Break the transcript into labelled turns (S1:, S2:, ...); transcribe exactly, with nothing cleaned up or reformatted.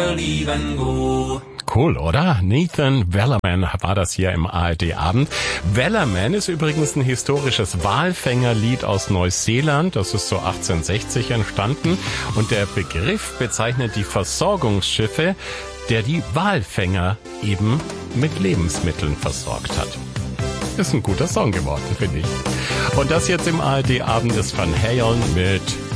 S1: believe and go.
S2: Cool, oder? Nathan Wellerman war das hier im A R D-Abend. Wellerman ist übrigens ein historisches Walfängerlied aus Neuseeland. Das ist so achtzehnhundertsechzig entstanden. Und der Begriff bezeichnet die Versorgungsschiffe, der die Walfänger eben mit Lebensmitteln versorgt hat. Ist ein guter Song geworden, finde ich. Und das jetzt im A R D-Abend ist Van Halen mit